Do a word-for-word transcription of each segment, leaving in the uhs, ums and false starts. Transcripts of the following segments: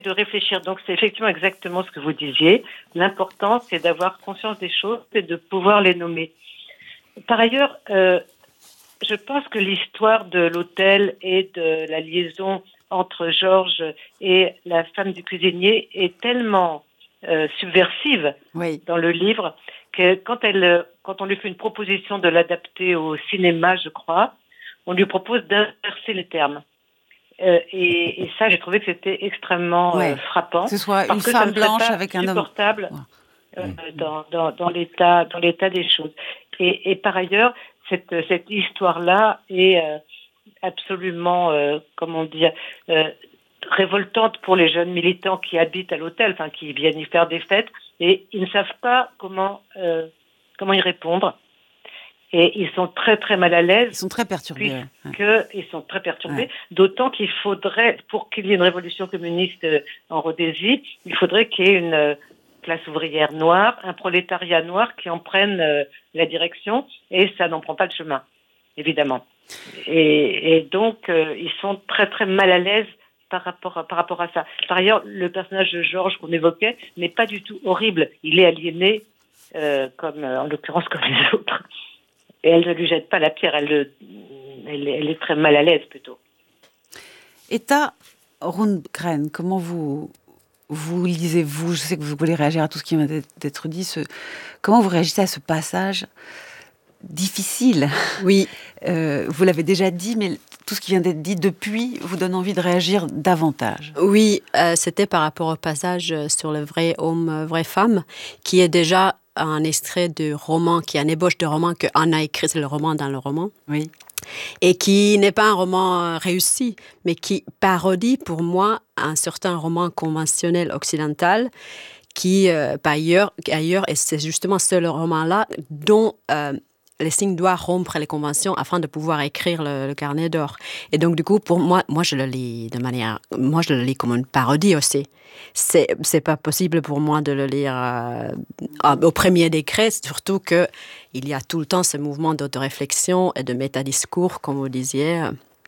de réfléchir. Donc, c'est effectivement exactement ce que vous disiez. L'important, c'est d'avoir conscience des choses et de pouvoir les nommer. Par ailleurs, euh, je pense que l'histoire de l'hôtel et de la liaison entre Georges et la femme du cuisinier est tellement euh, subversive oui. dans le livre que quand, elle, quand on lui fait une proposition de l'adapter au cinéma, je crois, on lui propose d'inverser les termes. Euh, et, et ça, j'ai trouvé que c'était extrêmement ouais. euh, frappant. Que ce soit une femme blanche avec un homme supportable euh, dans, dans, dans, l'état, dans l'état des choses. Et, et par ailleurs, cette, cette histoire-là est euh, absolument, euh, comment dire, euh, révoltante pour les jeunes militants qui habitent à l'hôtel, enfin qui viennent y faire des fêtes, et ils ne savent pas comment euh, comment y répondre. Et ils sont très très mal à l'aise. Ils sont très perturbés. Puisque ouais. ils sont très perturbés. Ouais. D'autant qu'il faudrait, pour qu'il y ait une révolution communiste en Rhodésie, il faudrait qu'il y ait une classe ouvrière noire, un prolétariat noir qui en prenne euh, la direction, et ça n'en prend pas le chemin, évidemment. Et, et donc, euh, ils sont très très mal à l'aise par rapport à, par rapport à ça. Par ailleurs, le personnage de Georges qu'on évoquait n'est pas du tout horrible. Il est aliéné, euh, comme en l'occurrence comme les autres. Et elle ne lui jette pas la pierre, elle, le, elle, elle est très mal à l'aise plutôt. Etta Rundgren, comment vous, vous lisez-vous ? Je sais que vous voulez réagir à tout ce qui vient d'être dit. Ce, comment vous réagissez à ce passage difficile ? Oui. Euh, vous l'avez déjà dit, mais tout ce qui vient d'être dit depuis vous donne envie de réagir davantage. Oui, euh, c'était par rapport au passage sur le vrai homme, vraie femme, qui est déjà un extrait de roman, qui est un ébauche de roman que Anna a écrit, c'est le roman dans le roman. Oui. Et qui n'est pas un roman réussi, mais qui parodie pour moi un certain roman conventionnel occidental qui, euh, par ailleurs, ailleurs, et c'est justement ce roman-là dont euh, Lessing doit rompre les conventions afin de pouvoir écrire le, le Carnet d'or. Et donc, du coup, pour moi, moi, je le lis de manière, moi, je le lis comme une parodie aussi. C'est, c'est pas possible pour moi de le lire euh, au premier degré, surtout que il y a tout le temps ce mouvement d'autoréflexion et de métadiscours, comme vous disiez.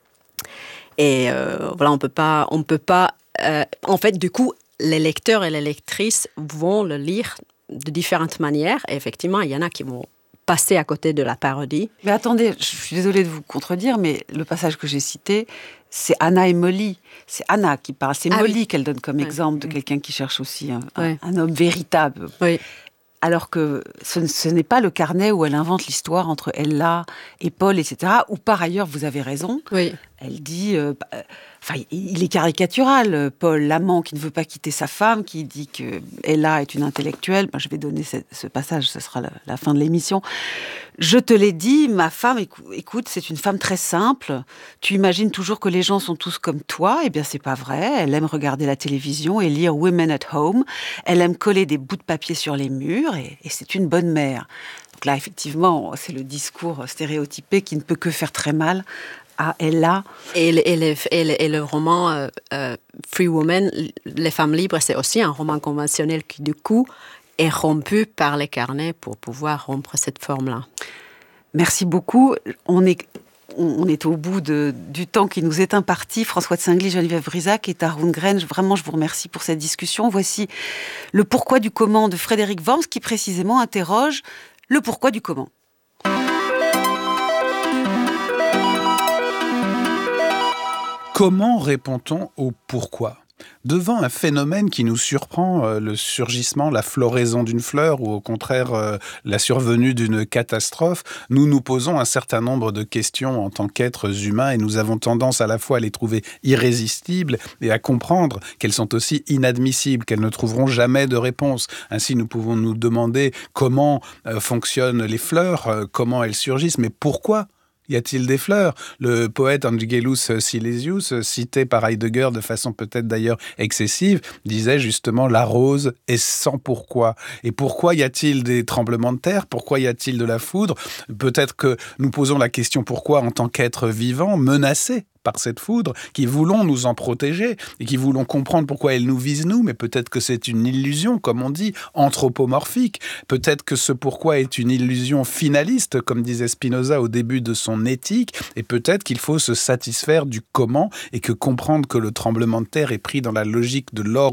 Et euh, voilà, on peut pas, on peut pas. Euh, en fait, du coup, les lecteurs et les lectrices vont le lire de différentes manières. Et effectivement, il y en a qui vont passer à côté de la parodie. Mais attendez, je suis désolée de vous contredire, mais le passage que j'ai cité, c'est Anna et Molly. C'est Anna qui parle, c'est ah Molly oui. qu'elle donne comme ouais. exemple de quelqu'un qui cherche aussi un, ouais. un, un homme véritable. Oui. Alors que ce, ce n'est pas le carnet où elle invente l'histoire entre Ella et Paul, et cetera. Où par ailleurs, vous avez raison, oui. elle dit... Euh, Enfin, il est caricatural, Paul, l'amant qui ne veut pas quitter sa femme, qui dit qu'Ella est une intellectuelle. Ben, je vais donner ce, ce passage, ce sera la, la fin de l'émission. Je te l'ai dit, ma femme, écoute, c'est une femme très simple. Tu imagines toujours que les gens sont tous comme toi. Eh bien, c'est pas vrai. Elle aime regarder la télévision et lire Women at Home. Elle aime coller des bouts de papier sur les murs et, et c'est une bonne mère. Donc là, effectivement, c'est le discours stéréotypé qui ne peut que faire très mal à Ella. Et le, et le, et le, et le roman euh, euh, Free Woman, Les femmes libres, c'est aussi un roman conventionnel qui, du coup, est rompu par les carnets pour pouvoir rompre cette forme-là. Merci beaucoup. On est, on est au bout de, du temps qui nous est imparti. François de Singly, Geneviève Brisac et Etta Rundgren, vraiment, je vous remercie pour cette discussion. Voici le pourquoi du comment de Frédéric Worms, qui précisément interroge le pourquoi du comment. Comment répond-on au pourquoi ? Devant un phénomène qui nous surprend, euh, le surgissement, la floraison d'une fleur ou au contraire euh, la survenue d'une catastrophe, nous nous posons un certain nombre de questions en tant qu'êtres humains et nous avons tendance à la fois à les trouver irrésistibles et à comprendre qu'elles sont aussi inadmissibles, qu'elles ne trouveront jamais de réponse. Ainsi, nous pouvons nous demander comment euh, fonctionnent les fleurs, euh, comment elles surgissent, mais pourquoi ? Y a-t-il des fleurs ? Le poète Angelus Silesius, cité par Heidegger de façon peut-être d'ailleurs excessive, disait justement « la rose est sans pourquoi ». Et pourquoi y a-t-il des tremblements de terre ? Pourquoi y a-t-il de la foudre ? Peut-être que nous posons la question « pourquoi » en tant qu'être vivant, menacé par cette foudre, qui voulons nous en protéger et qui voulons comprendre pourquoi elle nous vise nous, mais peut-être que c'est une illusion, comme on dit, anthropomorphique. Peut-être que ce pourquoi est une illusion finaliste, comme disait Spinoza au début de son éthique, et peut-être qu'il faut se satisfaire du comment et que comprendre que le tremblement de terre est pris dans la logique de l'ordre